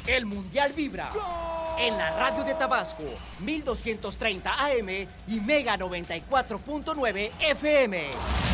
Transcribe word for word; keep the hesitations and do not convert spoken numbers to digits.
El Mundial vibra en la radio de Tabasco, mil doscientos treinta A M y Mega noventa y cuatro punto nueve F M.